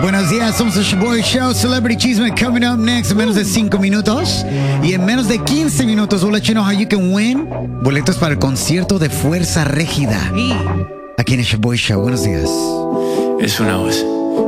Buenos días, somos el Boy Show. Celebrity Chisme coming up next en menos de 5 minutos. Y en menos de 15 minutos, we'll let you know how you can win boletos para el concierto de Fuerza Régida. Aquí en el Boy Show. Buenos días. Es una voz.